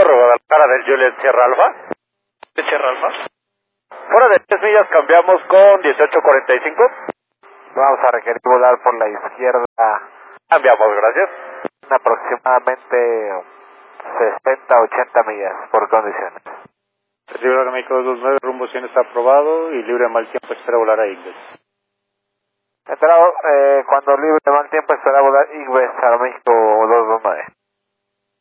Torre Guadalajara del Juliet Sierra Alfa. Sierra Alfa. Fuera de 10 millas cambiamos con 1845. Vamos a requerir volar por la izquierda. Cambiamos, gracias. Aproximadamente 60-80 millas por condiciones. Recibe México 229, rumbo 100 está aprobado y libre de mal tiempo espera volar a Ingles. Entrado, cuando libre de mal tiempo espera volar Ingles a México 229.